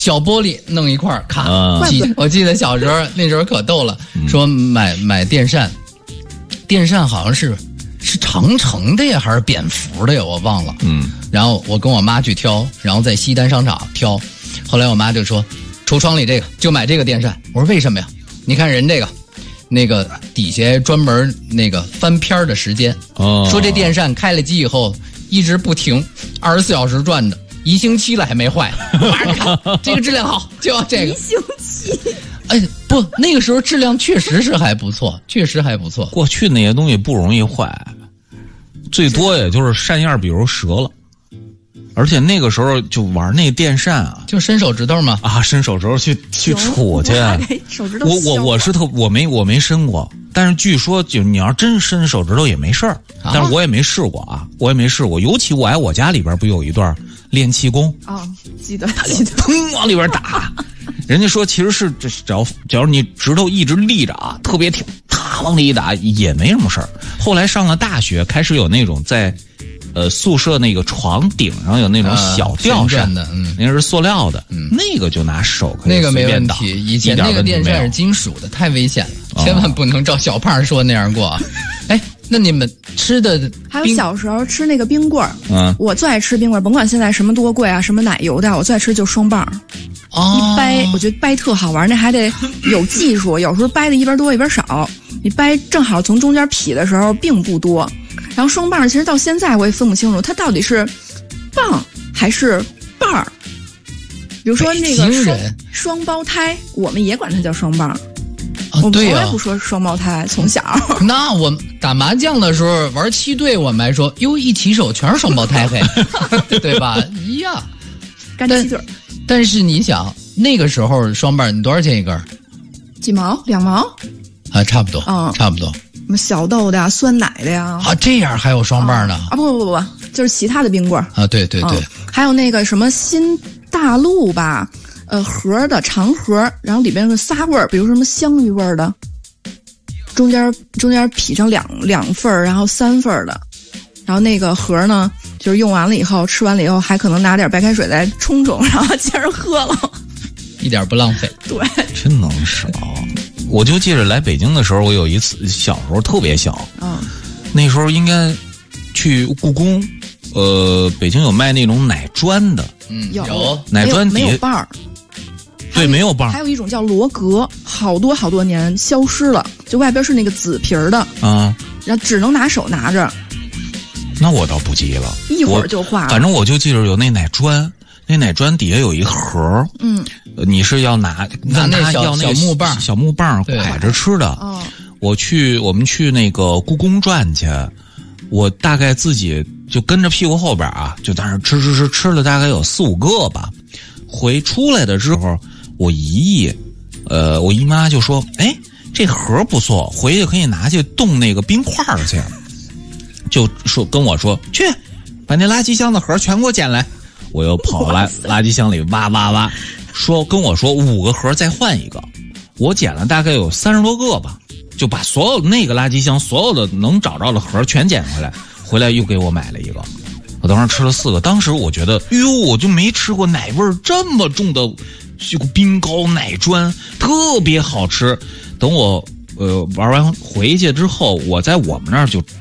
小玻璃弄一块卡。我记得小时候那时候可逗了，说买电扇，电扇好像是长城的呀还是蝙蝠的呀，我忘了。然后我跟我妈去挑，然后在西单商场挑，后来我妈就说橱窗里这个就买这个电扇。我说为什么呀？你看人这个那个底下专门那个翻篇的时间，说这电扇开了机以后一直不停，24小时转的，1星期了还没坏。看这个质量好，就要这个。1星期。哎，不，那个时候质量确实是还不错，确实还不错。 过去那些东西不容易坏，最多也就是扇叶比如折了。而且那个时候就玩那个电扇啊， 就伸手指头嘛， 伸手指头去杵去。 手指头我没伸过，但是据说就你要真伸手指头也没事儿，但是我也没试过啊，尤其我家里边不有一段练气功啊，记得砰往里边打，人家说其实是只要你指头一直立着啊，特别挺，啪往里一打也没什么事儿。后来上了大学，开始有那种在宿舍那个床顶上有那种小吊扇的， 那是塑料的，那个就拿手可以那个没问题。以前那个电扇是金属的，太危险了，千万不能照小胖说那样过。哎，那你们吃的还有小时候吃那个冰棍儿，我最爱吃冰棍儿，甭管现在什么多贵啊，什么奶油的，我最爱吃就双棒。一掰，我觉得掰特好玩，那还得有技术，有时候掰的一边多一边少，你掰正好从中间劈的时候并不多。然后双棒其实到现在我也分不清楚，它到底是棒还是棒儿。比如说那个双胞胎，我们也管它叫双棒。我们从来不说双胞胎，从小。 那我打麻将的时候玩7对，我们还说哟一起手全是双胞胎嘿，对吧？呀， 干7对。 但是你想那个时候双棒你多少钱一根？ 几毛？2毛？ 啊，差不多，差不多。 什么小豆的呀、酸奶的呀？ 啊，这样还有双棒呢？ 不，就是其他的冰棍啊，对， 还有那个什么新大陆吧，盒的长盒，然后里边是仨味儿，比如什么香芋味儿的，中间劈成两份，然后3份的，然后那个盒呢，就是用完了以后，吃完了以后，还可能拿点白开水来冲，然后接着喝了， 一点不浪费。 对， 真能少。我就记着来北京的时候，我有一次小时候特别小，那时候应该去故宫，北京有卖那种奶砖的， 有奶砖底没有棒儿， 对，没有棒。 还有一种叫罗格，好多年消失了，就外边是那个紫皮儿的啊， 然后只能拿手拿着。 那我倒不记了， 一会儿就化了。 反正我就记着有那奶砖。那奶砖底下有一盒，你是要拿那小木棒拐着吃的。我们去那个故宫转去，我大概自己就跟着屁股后边啊，就在那吃了大概有4、5个吧。出来的之后，我姨妈就说：“哎，这盒不错，回去可以拿去冻那个冰块去。”就跟我说去，把那垃圾箱的盒全给我捡来。我又跑来垃圾箱里挖，跟我说5个盒再换一个，我捡了大概有30多个吧，就把所有那个垃圾箱所有的能找到的盒全捡回来又给我买了一个，我当时吃了4个，当时我觉得，我就没吃过奶味儿这么重的冰糕奶砖，特别好吃。等我玩完回去之后，我在我们那儿就